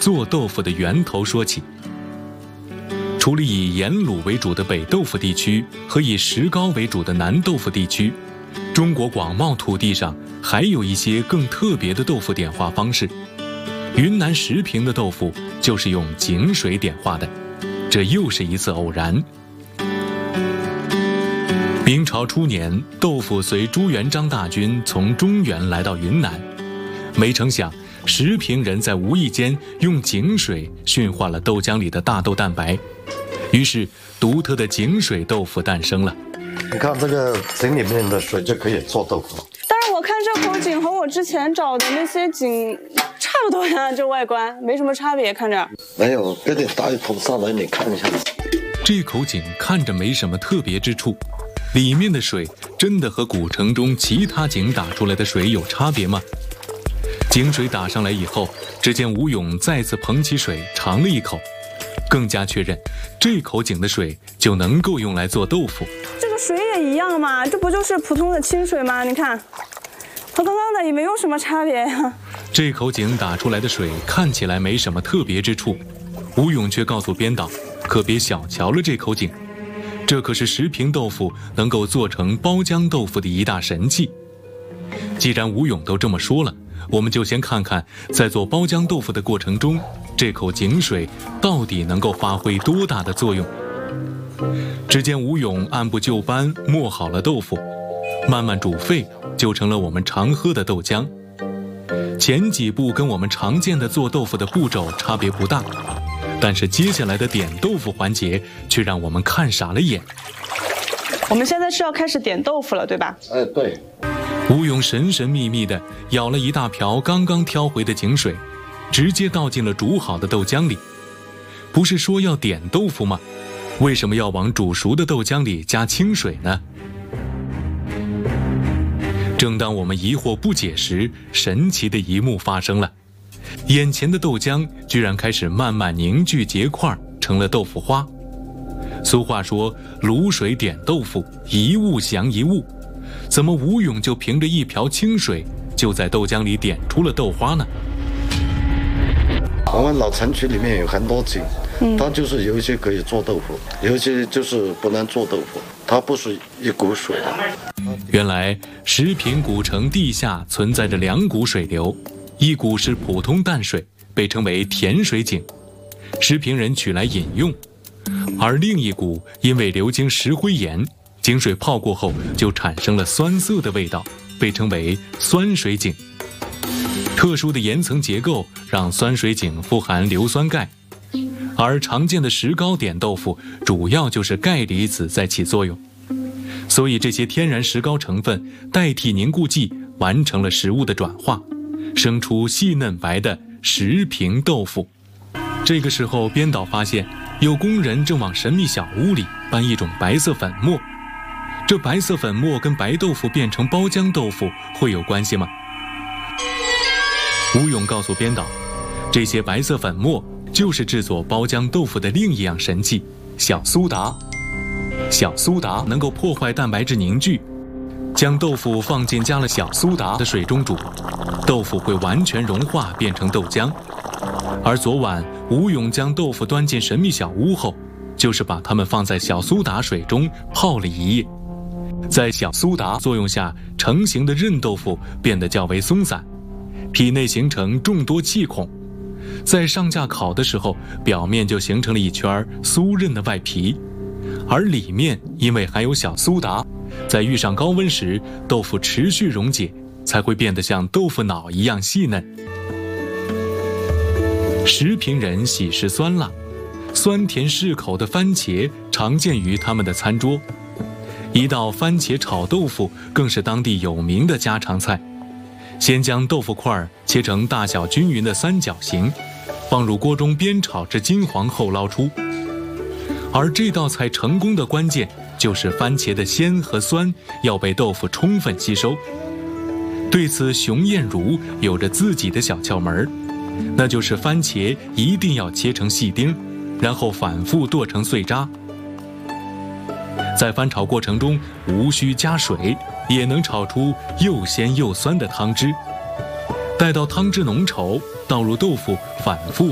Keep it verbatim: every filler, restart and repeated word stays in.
做豆腐的源头说起。除了以盐卤为主的北豆腐地区和以石膏为主的南豆腐地区，中国广袤土地上还有一些更特别的豆腐点化方式。云南石屏的豆腐就是用井水点化的，这又是一次偶然。明朝初年，豆腐随朱元璋大军从中原来到云南，没成想石屏人在无意间用井水驯化了豆浆里的大豆蛋白，于是独特的井水豆腐诞生了。 你看这个井里面的水就可以做豆腐。 但是我看这口井和我之前找的那些井差不多呀，这外观没什么差别，看着。 没有，给你打一桶上来，你看一下。 这口井看着没什么特别之处，里面的水真的和古城中其他井打出来的水有差别吗？井水打上来以后，只见吴勇再次捧起水尝了一口，更加确认这口井的水就能够用来做豆腐。 这个水也一样嘛，这不就是普通的清水吗？你看，和刚刚的也没有什么差别呀。 这口井打出来的水看起来没什么特别之处，吴勇却告诉编导，可别小瞧了这口井，这可是石屏豆腐能够做成包浆豆腐的一大神器。既然吴勇都这么说了，我们就先看看在做包浆豆腐的过程中，这口井水到底能够发挥多大的作用。只见吴勇按部就班磨好了豆腐，慢慢煮沸，就成了我们常喝的豆浆。前几步跟我们常见的做豆腐的步骤差别不大，但是接下来的点豆腐环节却让我们看傻了眼。 我们现在是要开始点豆腐了，对吧？ 哎，对。 吴勇神神秘秘地舀了一大瓢刚刚挑回的井水，直接倒进了煮好的豆浆里。不是说要点豆腐吗？为什么要往煮熟的豆浆里加清水呢？正当我们疑惑不解时，神奇的一幕发生了，眼前的豆浆居然开始慢慢凝聚结块，成了豆腐花。俗话说卤水点豆腐，一物降一物，怎么吴勇就凭着一瓢清水就在豆浆里点出了豆花呢？ 我们老城区里面有很多井，嗯、它就是有一些可以做豆腐，有一些就是不能做豆腐，它不是一股水的。 原来石屏古城地下存在着两股水流，一股是普通淡水，被称为甜水井，石屏人取来饮用；而另一股因为流经石灰岩，井水泡过后就产生了酸涩的味道，被称为酸水井。特殊的岩层结构让酸水井富含硫酸钙，而常见的石膏点豆腐主要就是钙离子在起作用，所以这些天然石膏成分代替凝固剂，完成了食物的转化，生出细嫩白的石屏豆腐。这个时候，编导发现有工人正往神秘小屋里搬一种白色粉末，这白色粉末跟白豆腐变成包浆豆腐会有关系吗？吴勇告诉编导，这些白色粉末就是制作包浆豆腐的另一样神器——小苏打。小苏打能够破坏蛋白质凝聚，将豆腐放进加了小苏打的水中煮，豆腐会完全融化变成豆浆。而昨晚吴勇将豆腐端进神秘小屋后，就是把它们放在小苏打水中泡了一夜。在小苏打作用下成型的韧豆腐变得较为松散，体内形成众多气孔，在上架烤的时候，表面就形成了一圈酥韧的外皮，而里面因为含有小苏打，在遇上高温时，豆腐持续溶解，才会变得像豆腐脑一样细嫩。石屏人喜食酸辣，酸甜适口的番茄常见于他们的餐桌，一道番茄炒豆腐更是当地有名的家常菜。先将豆腐块切成大小均匀的三角形，放入锅中煸炒至金黄后捞出。而这道菜成功的关键就是番茄的鲜和酸要被豆腐充分吸收。对此，熊艳茹有着自己的小窍门，那就是番茄一定要切成细丁，然后反复剁成碎渣。在翻炒过程中无需加水，也能炒出又鲜又酸的汤汁。待到汤汁浓稠，倒入豆腐，反复